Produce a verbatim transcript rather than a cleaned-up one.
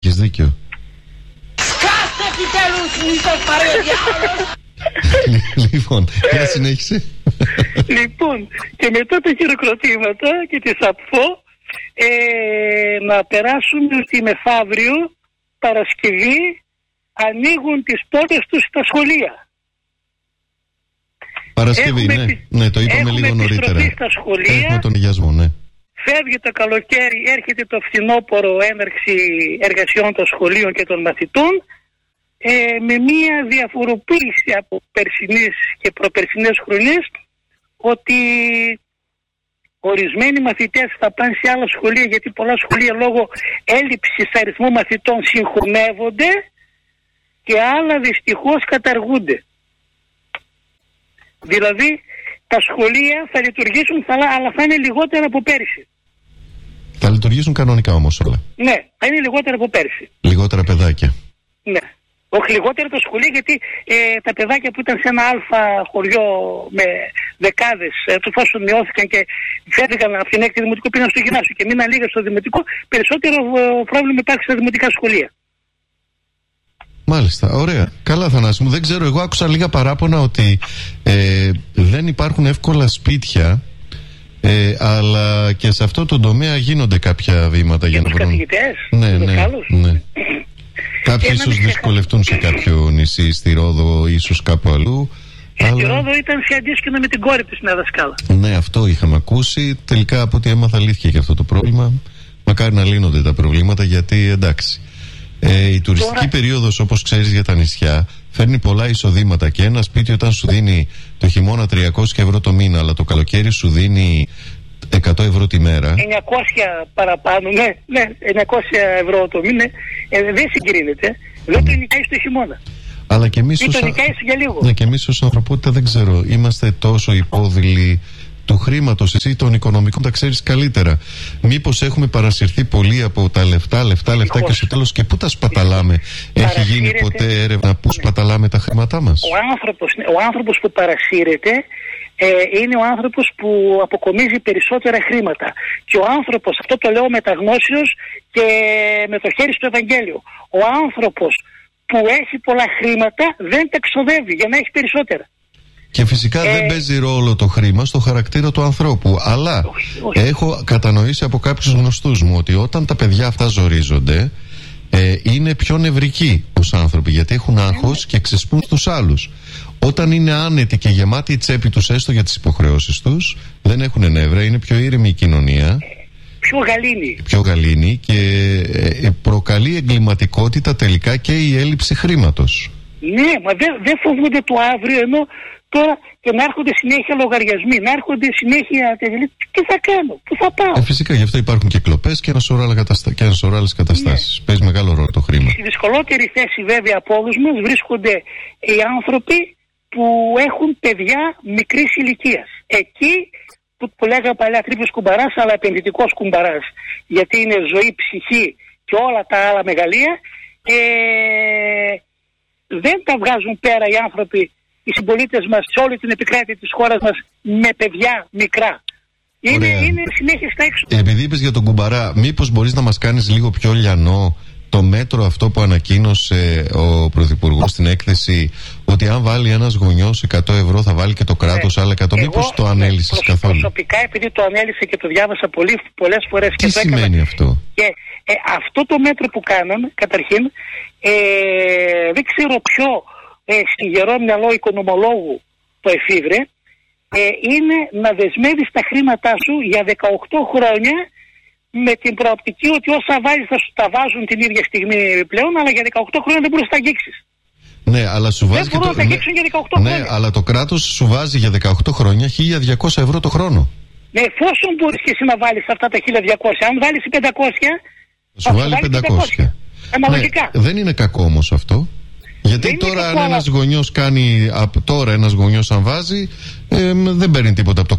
Έχεις δίκιο. Κάστε επιτέλους μισός παρέδια. Λοιπόν, για συνέχισε. Λοιπόν, και μετά τα χειροκροτήματα και τη ΑΠΦΟ ε, να περάσουμε ότι μεθαύριο Παρασκευή ανοίγουν τις πόρτες τους στα σχολεία. Παρασκευή, έχουμε, ναι. Ναι, το είπαμε έχουμε λίγο νωρίτερα. Στα σχολεία, έχουμε τον υγιασμό, ναι. Φεύγει το καλοκαίρι, έρχεται το φθινόπωρο έναρξη εργασιών των σχολείων και των μαθητών, ε, με μία διαφοροποίηση από περσινές και προπερσινές χρονιές, ότι ορισμένοι μαθητές θα πάνε σε άλλα σχολεία, γιατί πολλά σχολεία λόγω έλλειψης αριθμού μαθητών συγχωνεύονται και άλλα δυστυχώς καταργούνται. Δηλαδή τα σχολεία θα λειτουργήσουν, αλλά θα είναι λιγότερα από πέρσι. Θα λειτουργήσουν κανονικά όμως όλα. Ναι, θα είναι λιγότερα από πέρσι. Λιγότερα παιδάκια. Ναι. Όχι λιγότερα τα σχολεία, γιατί ε, τα παιδάκια που ήταν σε ένα αλφα χωριό με δεκάδες, ε, εφόσον μειώθηκαν και φεύγαν από την έκτη δημοτικό, πήγαν στο γυμνάσιο και μείναν λίγα στο δημοτικό, περισσότερο ε, πρόβλημα υπάρχει στα δημοτικά σχολεία. Μάλιστα, ωραία. Καλά, Θανάση μου. Δεν ξέρω, εγώ άκουσα λίγα παράπονα ότι ε, δεν υπάρχουν εύκολα σπίτια, ε, αλλά και σε αυτό το τομέα γίνονται κάποια βήματα για, για να βρουν. Καθηγητές, ναι, ναι, ναι. Κάποιοι ίσως δυσκολευτούν σε κάποιο νησί, στη Ρόδο, ίσως κάπου αλλού. Στη αλλά... Ρόδο ήταν σε αντίσκηνο με την κόρη της μια δασκάλα. Ναι, αυτό είχαμε ακούσει. Τελικά από ό,τι έμαθα λύθηκε και αυτό το πρόβλημα. Μακάρι να λύνονται τα προβλήματα, γιατί εντάξει. Ε, η τουριστική Τώρα... περίοδος, όπως ξέρεις, για τα νησιά φέρνει πολλά εισοδήματα, και ένα σπίτι όταν σου δίνει το χειμώνα τριακόσια ευρώ το μήνα, αλλά το καλοκαίρι σου δίνει εκατό ευρώ τη μέρα. εννιακόσια παραπάνω, ναι, ναι, εννιακόσια ευρώ το μήνα, ε, δεν συγκρίνεται. Δεν το νοικιάζει το χειμώνα. Αλλά και εμείς ή ως... το νοικιάζει για λίγο. Ναι, και εμείς ως ανθρωπότητα δεν ξέρω, είμαστε τόσο υπόδειλοι του χρήματος, εσύ των οικονομικών τα ξέρεις καλύτερα. Μήπως έχουμε παρασυρθεί πολύ από τα λεφτά, λεφτά, λεφτά Ηχώς. Και στο τέλος και πού τα σπαταλάμε? Έχει γίνει ποτέ έρευνα πού σπαταλάμε τα χρήματά μας? Ο άνθρωπος, ο άνθρωπος που παρασύρεται ε, είναι ο άνθρωπος που αποκομίζει περισσότερα χρήματα. Και ο άνθρωπος, αυτό το λέω με τα γνώσεως και με το χέρι στο Ευαγγέλιο, ο άνθρωπος που έχει πολλά χρήματα δεν τα ξοδεύει για να έχει περισσότερα. Και φυσικά ε... δεν παίζει ρόλο το χρήμα στο χαρακτήρα του ανθρώπου. Αλλά όχι, όχι. έχω κατανοήσει από κάποιους γνωστούς μου ότι όταν τα παιδιά αυτά ζορίζονται, ε, είναι πιο νευρικοί ως άνθρωποι, γιατί έχουν άγχος και ξεσπούν στους άλλους. Όταν είναι άνετοι και γεμάτοι η τσέπη τους έστω για τις υποχρεώσεις τους, δεν έχουν νεύρα, είναι πιο ήρεμη η κοινωνία. Πιο γαλήνη. Πιο γαλήνη και ε, προκαλεί εγκληματικότητα τελικά και η έλλειψη χρήματος. Ναι, μα δεν δε φοβούνται το αύριο, ενώ τώρα και να έρχονται συνέχεια λογαριασμοί, να έρχονται συνέχεια τελειώσεις. Τι θα κάνω, πού θα πάω? Ε, φυσικά, γι' αυτό υπάρχουν και κλοπές και ένα σωρό άλλες καταστάσεις. Ναι. Παίζει μεγάλο ρόλο το χρήμα. Στη δυσκολότερη θέση βέβαια από όλους μας βρίσκονται οι άνθρωποι που έχουν παιδιά μικρής ηλικίας. Εκεί που, που λέγαμε παλιά τρίπλος κουμπαράς, αλλά επενδυτικός κουμπαράς, γιατί είναι ζωή, ψυχή και όλα τα άλλα μεγαλεία, ε, δεν τα βγάζουν πέρα οι άνθρωποι, οι συμπολίτες μας σε όλη την επικράτεια της χώρας μας με παιδιά μικρά. Είναι, είναι συνέχεια στα έξω. Επειδή είπες για τον κουμπαρά, μήπως μπορείς να μας κάνεις λίγο πιο λιανό το μέτρο αυτό που ανακοίνωσε ο Πρωθυπουργός στην έκθεση, ότι αν βάλει ένας γονιός εκατό ευρώ θα βάλει και το κράτος ναι. άλλα εκατό. Εγώ, μήπως το ανέλυσες προσ, καθόλου? Προσωπικά, επειδή το ανέλυσα και το διάβασα πολύ, πολλές φορές. Τι και σημαίνει έκανα, αυτό? Και ε, αυτό το μέτρο που κάναμε, καταρχήν, ε, δεν ξέρω ποιο ε, στιγερό μυαλό οικονομολόγου το εφήβρε, ε, είναι να δεσμεύεις τα χρήματά σου για δεκαοκτώ χρόνια, με την προοπτική ότι όσα βάλεις θα σου τα βάζουν την ίδια στιγμή πλέον, αλλά για δεκαοκτώ χρόνια δεν μπορείς να τα αγγίξεις. Ναι, αλλά σου βάζει. Δεν μπορούν να τα αγγίξουν για δεκαοκτώ ναι, χρόνια. Αλλά το κράτος σου βάζει για δεκαοκτώ χρόνια χίλια διακόσια ευρώ το χρόνο. Ναι, εφόσον μπορείς και εσύ να βάλεις αυτά τα χίλια διακόσια, αν βάλεις πεντακόσια, θα σου βάλει πεντακόσια. Αναλογικά. Ναι, δεν είναι κακό όμως αυτό. Γιατί δεν τώρα αν ένας γονιός κάνει, τώρα ένας γονιός αν βάζει, ε, δεν παίρνει τίποτα από το